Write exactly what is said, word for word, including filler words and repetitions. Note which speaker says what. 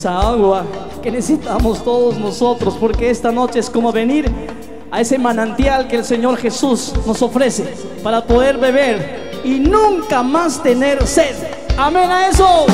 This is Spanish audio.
Speaker 1: Esa agua que necesitamos todos nosotros, porque esta noche es como venir a ese manantial que el Señor Jesús nos ofrece para poder beber y nunca más tener sed. Amén a eso.